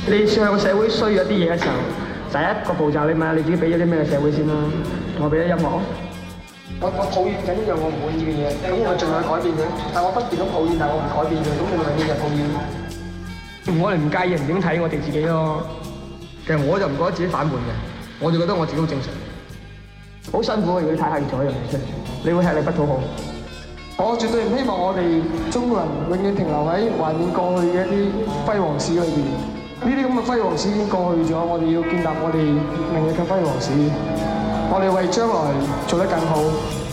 你向社會需要一啲嘢嘅時候，第一個步驟你問下你自己俾咗啲咩社會先啦。我俾咗音樂。我抱怨緊一樣我唔滿意嘅嘢，咁我盡量去改變佢。但我不斷咁抱怨，但我唔改變佢，咁你咪永遠就抱怨。我哋唔介意人點睇我哋自己咯。其實我就唔覺得自己反叛嘅，我就覺得我自己好正常。好辛苦嘅，如果你太刻意做一樣嘢出嚟，你會吃力不討好。我絕對唔希望我哋中國人永遠停留喺懷念過去嘅一啲輝煌史裏邊。呢啲咁嘅輝煌史已經過去咗，我哋要建立我哋明日嘅輝煌史。我哋為將來做得更好。